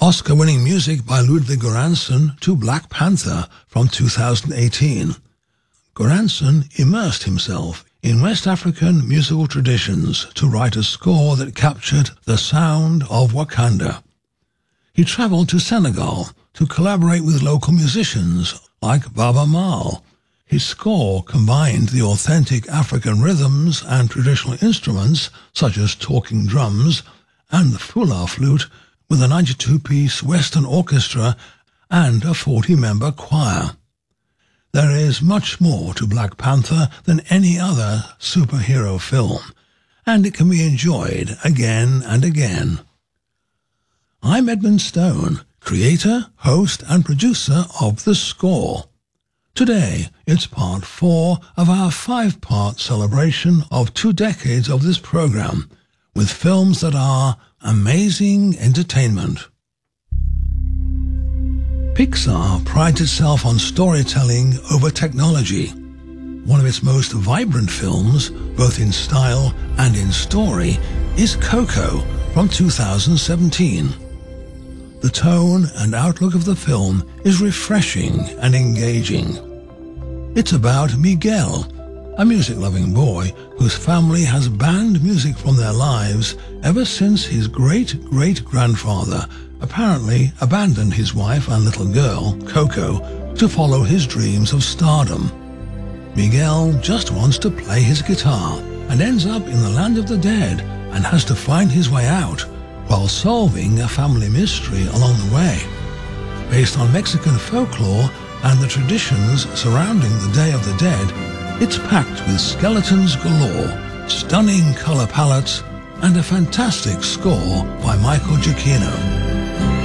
Oscar-winning music by Ludwig Göransson to Black Panther from 2018. Göransson immersed himself in West African musical traditions to write a score that captured the sound of Wakanda. He travelled to Senegal to collaborate with local musicians like Baba Maal. His score combined the authentic African rhythms and traditional instruments such as talking drums and the fula flute with a 92-piece Western orchestra and a 40-member choir. There is much more to Black Panther than any other superhero film, and it can be enjoyed again and again. I'm Edmund Stone, creator, host and producer of The Score. Today, it's part 4 of our 5-part celebration of 2 decades of this program, with films that are amazing entertainment. Pixar prides itself on storytelling over technology. One of its most vibrant films, both in style and in story, is Coco from 2017. The tone and outlook of the film is refreshing and engaging. It's about Miguel, a music-loving boy whose family has banned music from their lives ever since his great-great-grandfather apparently abandoned his wife and little girl, Coco, to follow his dreams of stardom. Miguel just wants to play his guitar and ends up in the land of the dead and has to find his way out while solving a family mystery along the way. Based on Mexican folklore and the traditions surrounding the Day of the Dead, it's packed with skeletons galore, stunning color palettes, and a fantastic score by Michael Giacchino.